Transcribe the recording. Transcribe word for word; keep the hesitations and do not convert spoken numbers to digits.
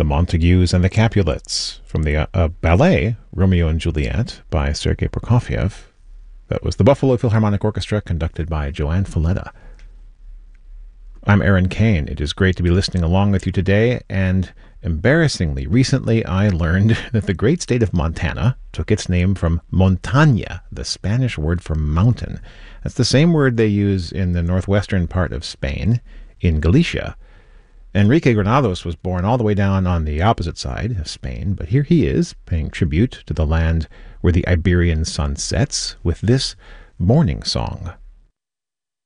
The Montagues and the Capulets, from the uh, ballet Romeo and Juliet by Sergei Prokofiev. That was the Buffalo Philharmonic Orchestra, conducted by Joanne Falletta. I'm Aaron Kane. It is great to be listening along with you today, and embarrassingly, recently I learned that the great state of Montana took its name from montaña, the Spanish word for mountain. That's the same word they use in the northwestern part of Spain, in Galicia. Enrique Granados was born all the way down on the opposite side of Spain, but here he is, paying tribute to the land where the Iberian sun sets with this morning song.